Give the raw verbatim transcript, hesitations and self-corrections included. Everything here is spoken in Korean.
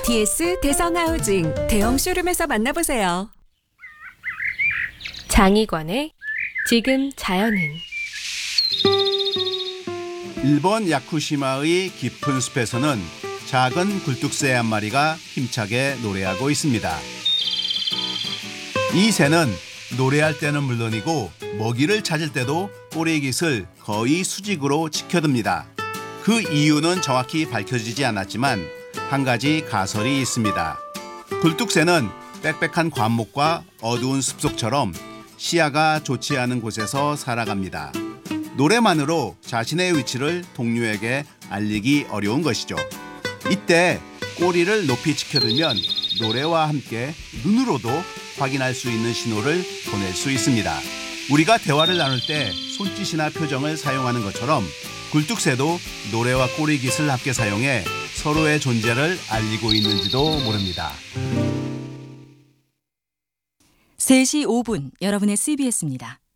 디티에스 대성하우징 대형 쇼룸에서 만나보세요. 장희권의 지금 자연은. 일본 야쿠시마의 깊은 숲에서는 작은 굴뚝새 한 마리가 힘차게 노래하고 있습니다. 이 새는 노래할 때는 물론이고 먹이를 찾을 때도 꼬리깃을 거의 수직으로 치켜듭니다. 그 이유는 정확히 밝혀지지 않았지만 한 가지 가설이 있습니다. 굴뚝새는 빽빽한 관목과 어두운 숲속처럼 시야가 좋지 않은 곳에서 살아갑니다. 노래만으로 자신의 위치를 동료에게 알리기 어려운 것이죠. 이때 꼬리를 높이 치켜들면 노래와 함께 눈으로도 확인할 수 있는 신호를 보낼 수 있습니다. 우리가 대화를 나눌 때 손짓이나 표정을 사용하는 것처럼 굴뚝새도 노래와 꼬리깃을 함께 사용해 서로의 존재를 알리고 있는지도 모릅니다. 세 시 오 분 여러분의 씨비에스입니다.